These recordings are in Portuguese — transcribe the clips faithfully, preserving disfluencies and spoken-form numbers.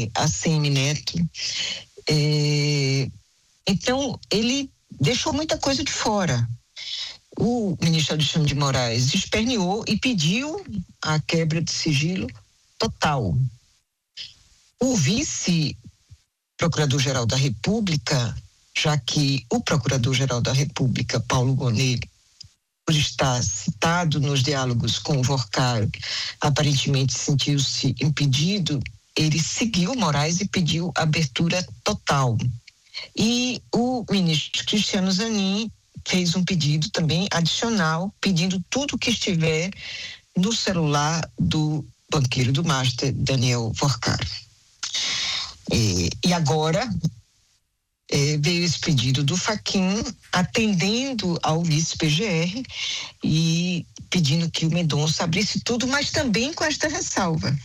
é, A C M Neto. É, então, ele deixou muita coisa de fora. O ministro Alexandre de Moraes esperneou e pediu a quebra de sigilo total. O vice-procurador-geral da República, já que o procurador-geral da República, Paulo Gonet, por estar citado nos diálogos com o Workar, aparentemente sentiu-se impedido, ele seguiu Moraes e pediu abertura total. E o ministro Cristiano Zanin fez um pedido também adicional, pedindo tudo que estiver no celular do banqueiro do Master, Daniel Workar. E, e agora é, veio esse pedido do Fachin, atendendo ao vice-P G R e pedindo que o Mendonça abrisse tudo, mas também com esta ressalva.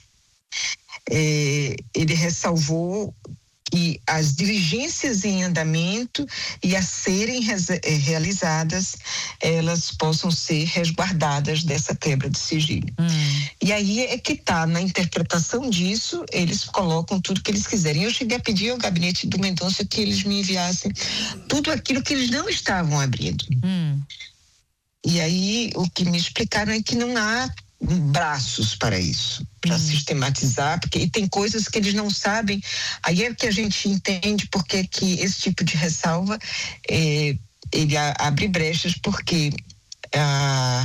É, ele ressalvou que as diligências em andamento e a serem realizadas, elas possam ser resguardadas dessa quebra de sigilo. Hum. E aí é que está, na interpretação disso, eles colocam tudo que eles quiserem. Eu cheguei a pedir ao gabinete do Mendonça que eles me enviassem tudo aquilo que eles não estavam abrindo. Hum. E aí o que me explicaram é que não há braços para isso, para hum. sistematizar, porque tem coisas que eles não sabem. Aí é que a gente entende porque que esse tipo de ressalva é, ele a, abre brechas, porque a,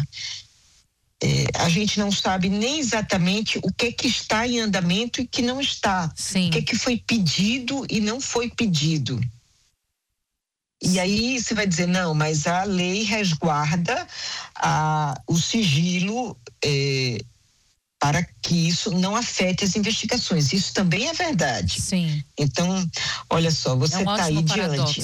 é, a gente não sabe nem exatamente o que que está em andamento e que não está. Sim. O que que foi pedido e não foi pedido. E aí você vai dizer, não, mas a lei resguarda a, o sigilo é, para que isso não afete as investigações. Isso também é verdade. Sim. Então, olha só, você está é um aí diante,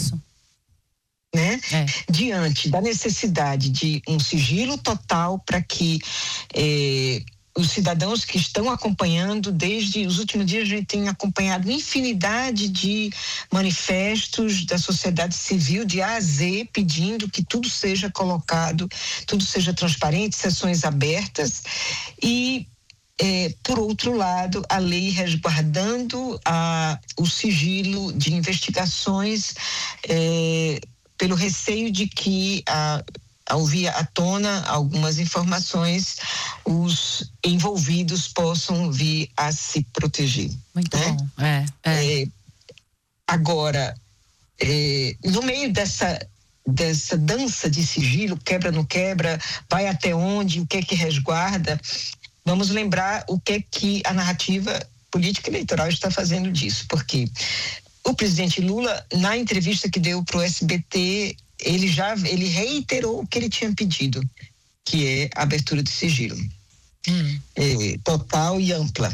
né? É. diante da necessidade de um sigilo total para que é, os cidadãos que estão acompanhando, desde os últimos dias a gente tem acompanhado infinidade de manifestos da sociedade civil de A a Z, pedindo que tudo seja colocado, tudo seja transparente, sessões abertas e, é, por outro lado, a lei resguardando a, o sigilo de investigações é, pelo receio de que a ao vir à tona algumas informações, os envolvidos possam vir a se proteger. Muito né? bom. É, é. É, agora, é, no meio dessa, dessa dança de sigilo, quebra não quebra, vai até onde, o que é que resguarda, vamos lembrar o que é que a narrativa política eleitoral está fazendo disso, porque o presidente Lula, na entrevista que deu para o S B T, ele já ele reiterou o que ele tinha pedido, que é a abertura de sigilo hum. é, total e ampla.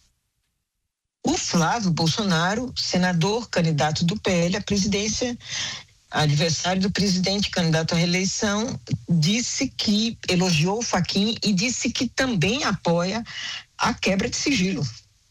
O Flávio Bolsonaro, senador, candidato do P L à presidência, adversário do presidente, candidato à reeleição, disse que elogiou o Fachin e disse que também apoia a quebra de sigilo.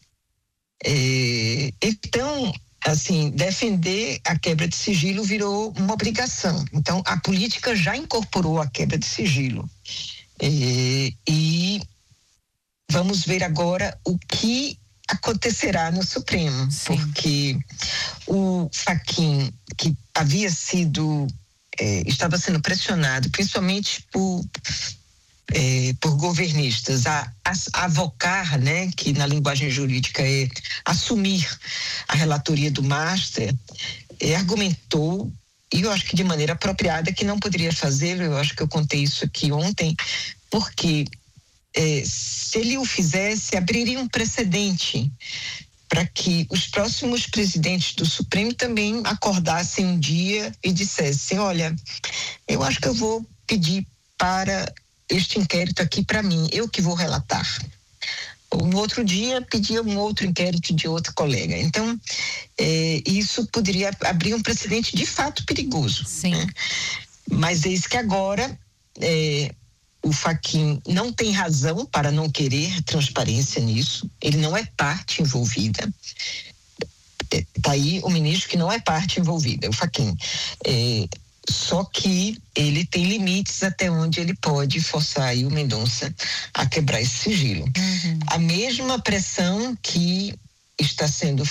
É, então, assim, defender a quebra de sigilo virou uma obrigação. Então, a política já incorporou a quebra de sigilo. E, e vamos ver agora o que acontecerá no Supremo. Sim. Porque o Fachin, que havia sido, é, estava sendo pressionado, principalmente por... É, por governistas a, a avocar, né, que na linguagem jurídica é assumir a relatoria do Master, é, argumentou, e eu acho que de maneira apropriada, que não poderia fazê-lo. Eu acho que eu contei isso aqui ontem, porque é, se ele o fizesse, abriria um precedente para que os próximos presidentes do Supremo também acordassem um dia e dissessem, olha, eu acho que eu vou pedir para este inquérito aqui para mim, eu que vou relatar. Ou no outro dia pedia um outro inquérito de outro colega. Então, é, isso poderia abrir um precedente de fato perigoso. Sim. Né? Mas eis que agora é, o Fachin não tem razão para não querer transparência nisso, ele não é parte envolvida. Está aí o ministro que não é parte envolvida, o Fachin. É, Só que ele tem limites até onde ele pode forçar aí o Mendonça a quebrar esse sigilo. Uhum. A mesma pressão que está sendo